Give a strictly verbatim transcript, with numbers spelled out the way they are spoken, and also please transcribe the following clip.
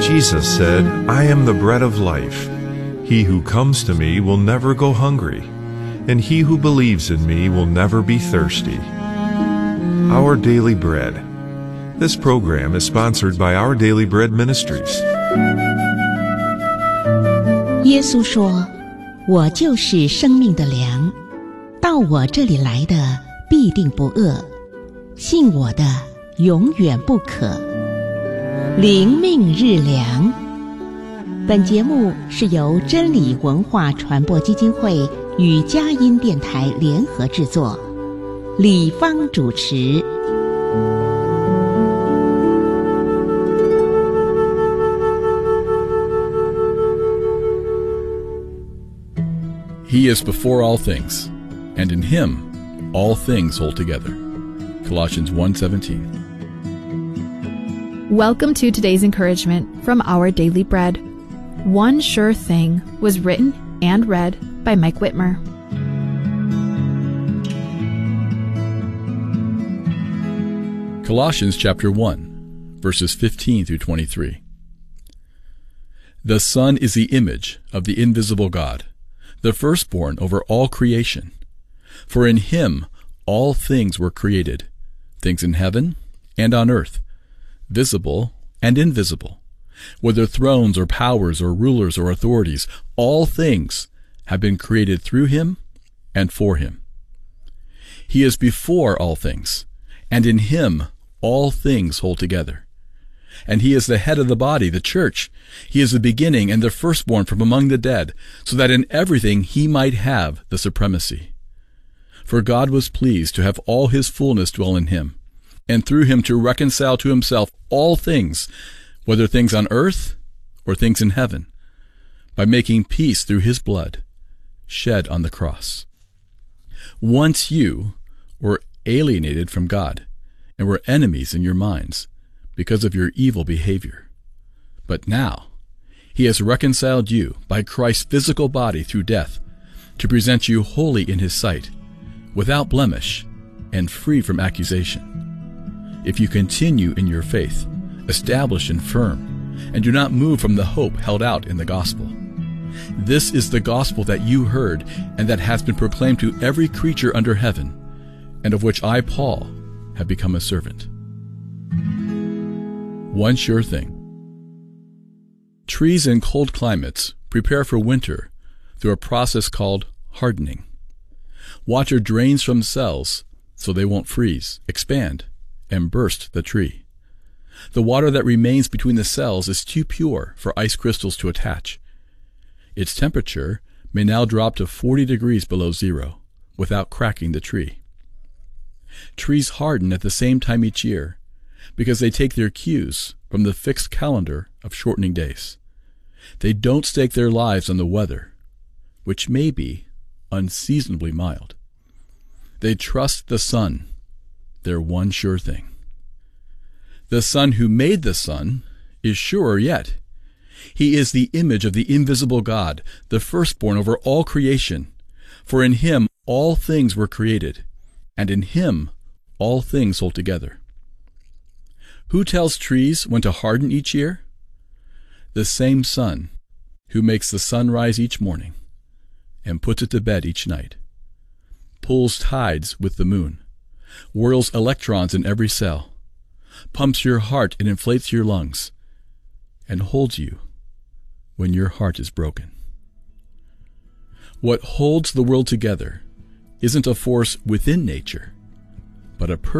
Jesus said, "I am the bread of life. He who comes to me will never go hungry, and he who believes in me will never be thirsty." Our Daily Bread. This program is sponsored by Our Daily Bread Ministries. 耶稣说：“我就是生命的粮，到我这里来的必定不饿，信我的永远不渴。”灵命日粮。本节目是由真理文化传播基金会与佳音电台联合制作，李芳主持。 He is before all things, and in him all things hold together. Colossians one seventeen. Welcome to today's encouragement from Our Daily Bread. One Sure Thing was written and read by Mike Whitmer. Colossians chapter one, verses fifteen through twenty-three. The Son is the image of the invisible God, the firstborn over all creation. For in him all things were created, things in heaven and on earth, visible and invisible, whether thrones or powers or rulers or authorities, all things have been created through him and for him. He is before all things, and in him all things hold together. And he is the head of the body, the church. He is the beginning and the firstborn from among the dead, so that in everything he might have the supremacy. For God was pleased to have all his fullness dwell in him, and through him to reconcile to himself all things, whether things on earth or things in heaven, by making peace through his blood, shed on the cross. Once you were alienated from God, and were enemies in your minds, because of your evil behavior. But now he has reconciled you by Christ's physical body through death, to present you holy in his sight, without blemish, and free from accusation. If you continue in your faith, established and firm, and do not move from the hope held out in the gospel. This is the gospel that you heard, and that has been proclaimed to every creature under heaven, and of which I, Paul, have become a servant. One sure thing. Trees in cold climates prepare for winter through a process called hardening. Water drains from cells so they won't freeze, expand, and burst the tree. The water that remains between the cells is too pure for ice crystals to attach. Its temperature may now drop to forty degrees below zero without cracking the tree. Trees harden at the same time each year because they take their cues from the fixed calendar of shortening days. They don't stake their lives on the weather, which may be unseasonably mild. They trust the sun, their one sure thing. The Son who made the sun is surer yet. He is the image of the invisible God, the firstborn over all creation. For in him all things were created, and in him all things hold together. Who tells trees when to harden each year? The same Son who makes the sun rise each morning and puts it to bed each night, pulls tides with the moon, whirls electrons in every cell, pumps your heart and inflates your lungs, and holds you when your heart is broken. What holds the world together isn't a force within nature, but a person